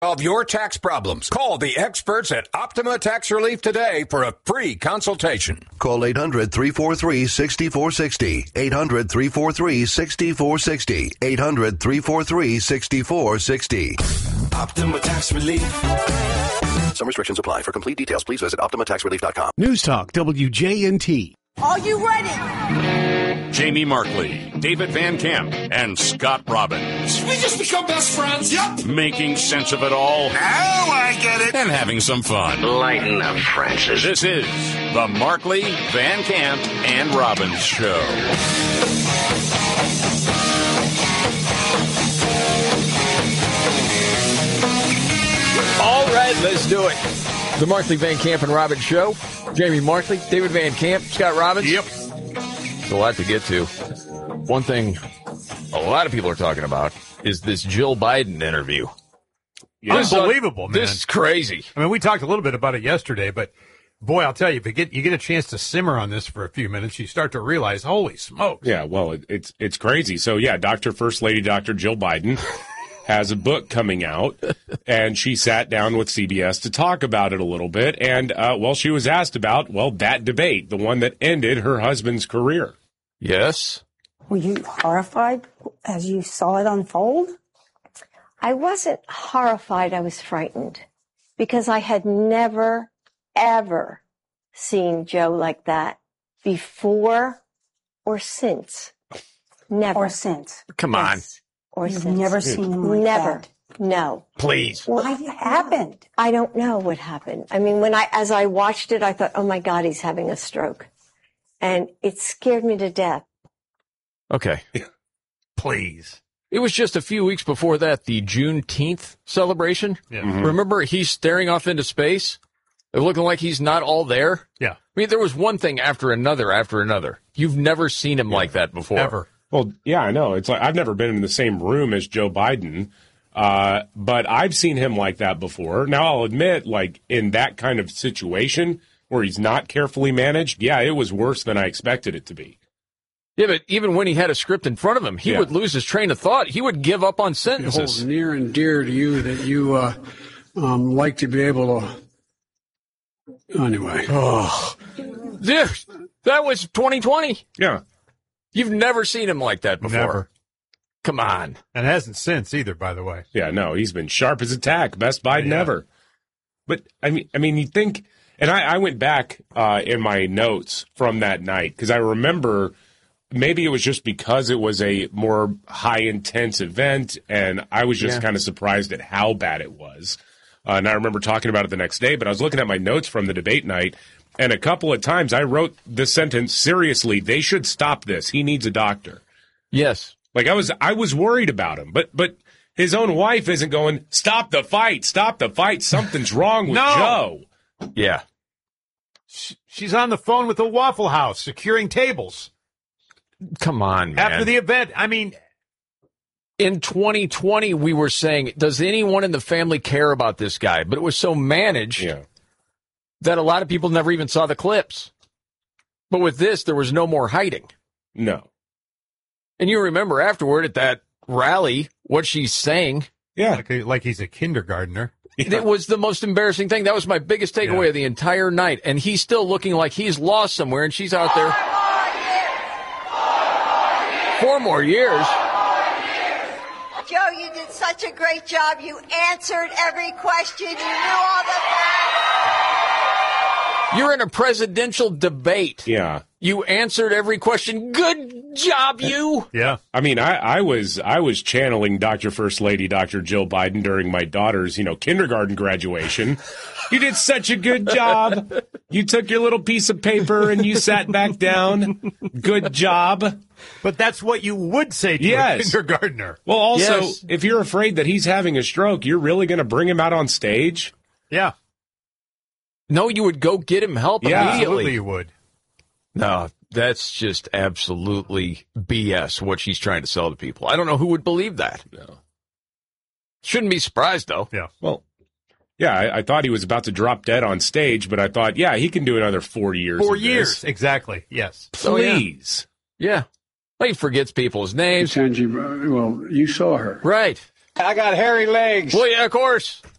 Solve your tax problems. Call the experts at Optima Tax Relief today for a free consultation. Call 800-343-6460. 800-343-6460. 800-343-6460. Optima Tax Relief. Some restrictions apply. For complete details, please visit OptimaTaxRelief.com. News Talk WJNT. Are you ready? Jamie Markley, David Van Camp, and Scott Robbins. We just become best friends. Yep. Making sense of it all. Now I get it. And having some fun. Lighten up, Francis. This is the Markley, Van Camp, and Robbins Show. All right, let's do it. The Markley, Van Camp, and Robbins Show. Jamie Markley, David Van Camp, Scott Robbins. Yep. There's a lot to get to. One thing a lot of people are talking about is this Jill Biden interview. Yeah. Unbelievable, man. This is crazy. I mean, we talked a little bit about it yesterday, but boy, I'll tell you, if you get a chance to simmer on this for a few minutes, you start to realize, holy smokes. Yeah, well, it's crazy. So, yeah, First Lady Dr. Jill Biden has a book coming out, and she sat down with CBS to talk about it a little bit. And, she was asked about, that debate, the one that ended her husband's career. Yes. Were you horrified as you saw it unfold? I wasn't horrified. I was frightened because I had never, ever seen Joe like that before or since. Never. Or since. Come on. Yes. Or You've since. never seen him like Never. that. No. Please. What happened? I don't know what happened. I mean, as I watched it, I thought, oh my God, he's having a stroke. And it scared me to death. Okay. Please. It was just a few weeks before that, the Juneteenth celebration. Yeah. Mm-hmm. Remember, he's staring off into space, looking like he's not all there. Yeah. I mean, there was one thing after another. You've never seen him like that before. Ever. Well, yeah, I know. It's like I've never been in the same room as Joe Biden, but I've seen him like that before. Now, I'll admit, like, in that kind of situation where he's not carefully managed, yeah, it was worse than I expected it to be. Yeah, but even when he had a script in front of him, he would lose his train of thought. He would give up on sentences. It holds near and dear to you that you like to be able to. Anyway. Oh, this, that was 2020. Yeah. You've never seen him like that before. Never. Come on. And hasn't since either, by the way. Yeah, no, he's been sharp as a tack. Best Biden ever. But, I mean, you think, and I went back in my notes from that night because I remember maybe it was just because it was a more high-intense event, and I was just kind of surprised at how bad it was. And I remember talking about it the next day, but I was looking at my notes from the debate night, and a couple of times I wrote the sentence, seriously, they should stop this. He needs a doctor. Yes. Like, I was worried about him, but his own wife isn't going, stop the fight, something's wrong with Joe. Yeah. She's on the phone with the Waffle House, securing tables. Come on, man. After the event, I mean, in 2020, we were saying, does anyone in the family care about this guy? But it was so managed that a lot of people never even saw the clips. But with this, there was no more hiding. No. And you remember afterward at that rally what she's saying. Yeah. Like he's a kindergartner. Yeah. It was the most embarrassing thing. That was my biggest takeaway of the entire night. And he's still looking like he's lost somewhere, and she's out there. 4 more years. Joe, you did such a great job. You answered every question. You knew all the facts. You're in a presidential debate. Yeah. You answered every question. Good job, you. Yeah. I mean, I was channeling First Lady Dr. Jill Biden during my daughter's, kindergarten graduation. You did such a good job. You took your little piece of paper and you sat back down. Good job. But that's what you would say to a kindergartner. Well, also, if you're afraid that he's having a stroke, you're really going to bring him out on stage? Yeah. No, you would go get him help immediately. Absolutely you would. No, that's just absolutely BS, what she's trying to sell to people. I don't know who would believe that. No. Shouldn't be surprised, though. Yeah. Well, yeah, I thought he was about to drop dead on stage, but I thought, he can do another 4 years. 4 years, exactly, yes. Please. Yeah. Well, he forgets people's names. Well, you saw her. Right. I got hairy legs. Well, yeah, of course.